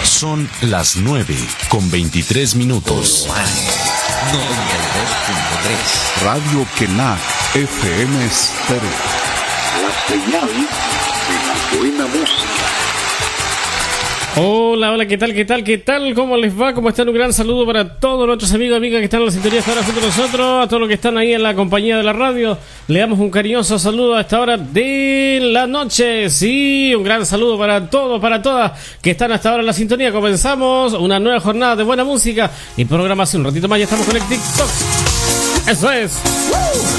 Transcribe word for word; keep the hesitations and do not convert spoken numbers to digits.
Son las nueve con veintitrés minutos. noventa y dos punto tres. Radio Quenac F M Stereo. La señal de la buena música. Hola, hola, ¿qué tal, qué tal, qué tal? ¿Cómo les va? ¿Cómo están? Un gran saludo para todos nuestros amigos y amigas que están en la sintonía hasta ahora junto a nosotros, a todos los que están ahí en la compañía de la radio. Le damos un cariñoso saludo a esta hora de la noche. Sí, un gran saludo para todos, para todas que están hasta ahora en la sintonía. Comenzamos una nueva jornada de buena música y programación. Un ratito más ya estamos con el TikTok. Eso es. ¡Woo!